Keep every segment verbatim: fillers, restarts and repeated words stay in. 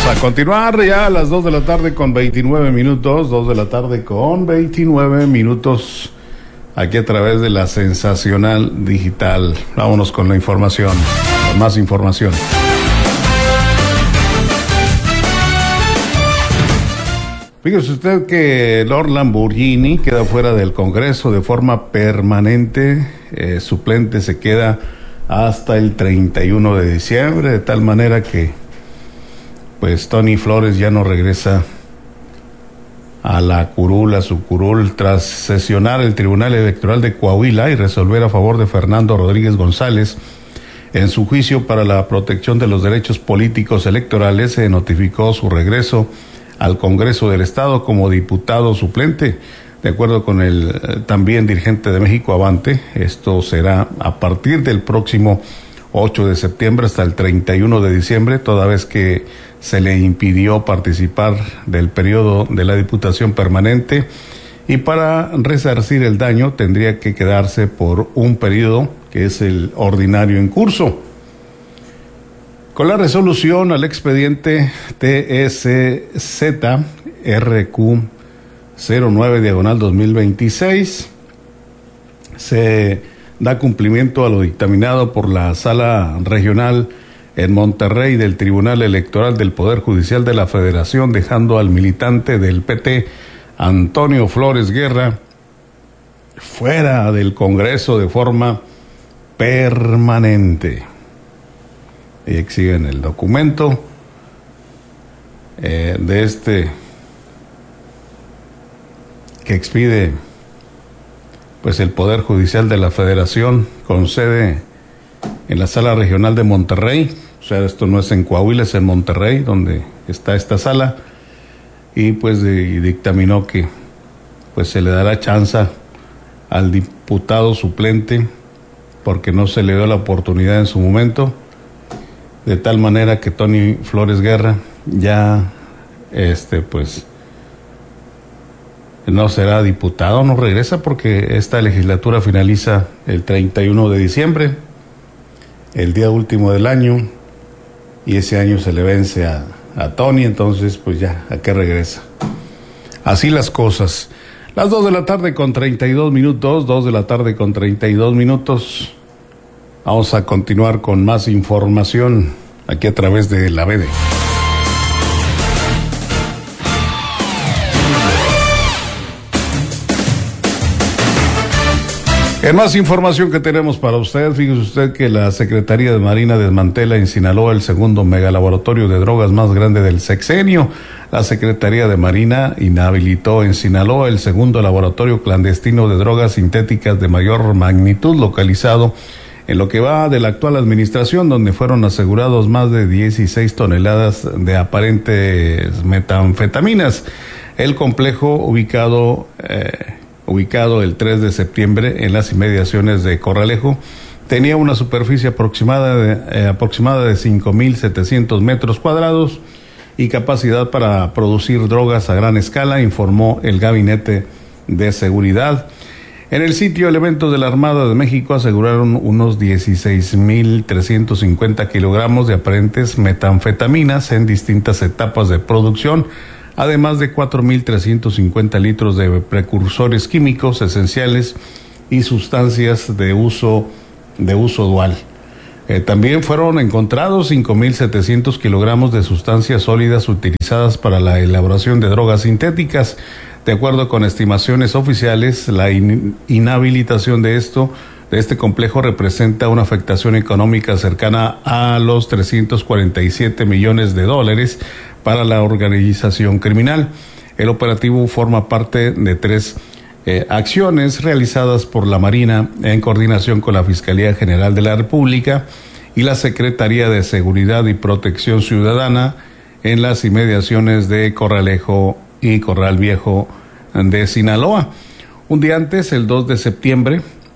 Vamos a continuar ya a las dos de la tarde con veintinueve minutos, dos de la tarde con veintinueve minutos, aquí a través de la Sensacional Digital. Vámonos con la información, con más información. Fíjese usted que Lord Lamborghini queda fuera del Congreso de forma permanente, eh, suplente se queda hasta el treinta y uno de diciembre, de tal manera que pues Tony Flores ya no regresa a la curul, a su curul, tras sesionar el Tribunal Electoral de Coahuila y resolver a favor de Fernando Rodríguez González en su juicio para la protección de los derechos políticos electorales. Se notificó su regreso al Congreso del Estado como diputado suplente. De acuerdo con el eh, también dirigente de México Avante, esto será a partir del próximo ocho de septiembre hasta el treinta y uno de diciembre, toda vez que se le impidió participar del periodo de la Diputación Permanente, y para resarcir el daño tendría que quedarse por un periodo que es el ordinario en curso. Con la resolución al expediente T S Z R Q cero nueve diagonal dos mil veintiséis, se da cumplimiento a lo dictaminado por la Sala Regional en Monterrey del Tribunal Electoral del Poder Judicial de la Federación, dejando al militante del P T, Antonio Flores Guerra, fuera del Congreso de forma permanente. Y exhiben el documento eh, de este que expide pues el Poder Judicial de la Federación con sede en la Sala Regional de Monterrey. O sea, esto no es en Coahuila, es en Monterrey donde está esta sala, y pues de, dictaminó que pues se le dará chance al diputado suplente porque no se le dio la oportunidad en su momento, de tal manera que Tony Flores Guerra ya este pues no será diputado, no regresa, porque esta legislatura finaliza el treinta y uno de diciembre, el día último del año, y ese año se le vence a, a Tony, entonces pues ya, ¿a qué regresa? Así las cosas. Las dos de la tarde con treinta y dos minutos, dos de la tarde con treinta y dos minutos. Vamos a continuar con más información aquí a través de la B D. En más información que tenemos para usted, fíjese usted que la Secretaría de Marina desmantela en Sinaloa el segundo megalaboratorio de drogas más grande del sexenio. La Secretaría de Marina inhabilitó en Sinaloa el segundo laboratorio clandestino de drogas sintéticas de mayor magnitud localizado en lo que va de la actual administración, donde fueron asegurados más de dieciséis toneladas de aparentes metanfetaminas. El complejo ubicado eh, ubicado el tres de septiembre en las inmediaciones de Corralejo, tenía una superficie aproximada de, eh, aproximada de cinco mil setecientos metros cuadrados y capacidad para producir drogas a gran escala, informó el Gabinete de Seguridad. En el sitio, elementos de la Armada de México aseguraron unos dieciséis mil trescientos cincuenta kilogramos de aparentes metanfetaminas en distintas etapas de producción, además de cuatro mil trescientos cincuenta litros de precursores químicos esenciales y sustancias de uso de uso dual. Eh, también fueron encontrados cinco mil setecientos kilogramos de sustancias sólidas utilizadas para la elaboración de drogas sintéticas. De acuerdo con estimaciones oficiales, la in- inhabilitación de esto de este complejo representa una afectación económica cercana a los trescientos cuarenta y siete millones de dólares para la organización criminal. El operativo forma parte de tres eh, acciones realizadas por la Marina en coordinación con la Fiscalía General de la República y la Secretaría de Seguridad y Protección Ciudadana en las inmediaciones de Corralejo y Corral Viejo de Sinaloa. Un día antes, el dos de septiembre,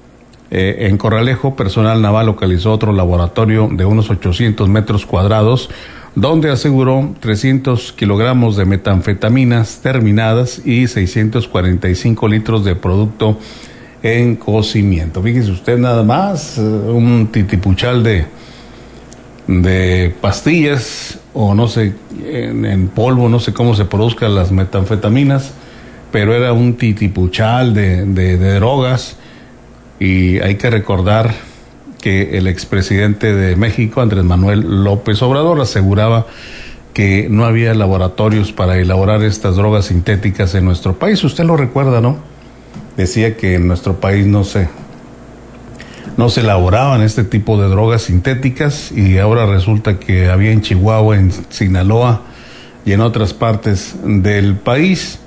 eh, en Corralejo, personal naval localizó otro laboratorio de unos ochocientos metros cuadrados, donde aseguró trescientos kilogramos de metanfetaminas terminadas y seiscientos cuarenta y cinco litros de producto en cocimiento. Fíjese usted nada más, un titipuchal de, de pastillas, o no sé en, en polvo, no sé cómo se produzcan las metanfetaminas, pero era un titipuchal de, de, de drogas. Y hay que recordar que el expresidente de México, Andrés Manuel López Obrador, aseguraba que no había laboratorios para elaborar estas drogas sintéticas en nuestro país. Usted lo recuerda, ¿no? Decía que en nuestro país no se, no se elaboraban este tipo de drogas sintéticas, y ahora resulta que había en Chihuahua, en Sinaloa y en otras partes del país.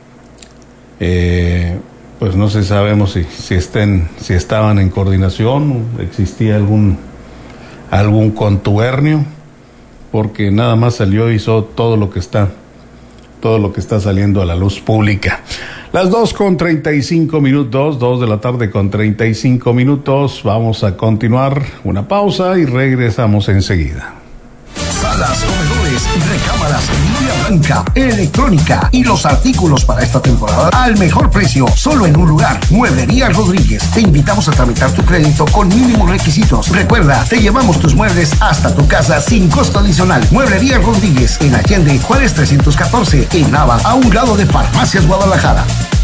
Eh, pues no sé, sabemos si, si, estén, si estaban en coordinación, existía algún, algún contubernio, porque nada más salió y hizo todo lo que está, todo lo que está saliendo a la luz pública. Las dos con treinta y cinco minutos, dos de la tarde con treinta y cinco minutos. Vamos a continuar, una pausa y regresamos enseguida. Salas, comedores, recámaras, línea blanca, electrónica y los artículos para esta temporada al mejor precio, solo en un lugar. Mueblería Rodríguez. Te invitamos a tramitar tu crédito con mínimos requisitos. Recuerda, te llevamos tus muebles hasta tu casa sin costo adicional. Mueblería Rodríguez, en Allende, Juárez trescientos catorce, en Nava, a un lado de Farmacias Guadalajara.